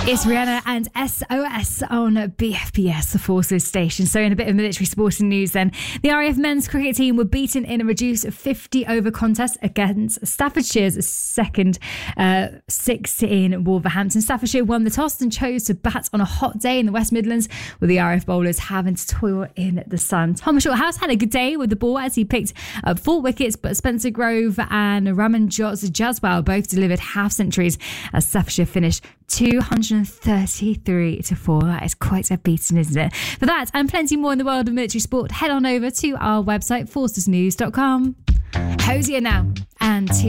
It's Rihanna and SOS on BFBS, the Forces station. So in a bit of military sporting news then, the RAF men's cricket team were beaten in a reduced 50-over contest against Staffordshire's second 6 in Wolverhampton. Staffordshire won the toss and chose to bat on a hot day in the West Midlands, with the RAF bowlers having to toil in the sun. Thomas Shorthouse had a good day with the ball as he picked up 4 wickets, but Spencer Grove and Ramanjot Jaswal both delivered half centuries as Staffordshire finished 233 to 4. That is quite a beating, isn't it? For that and plenty more in the world of military sport, head on over to our website, forcesnews.com. Hosier now and to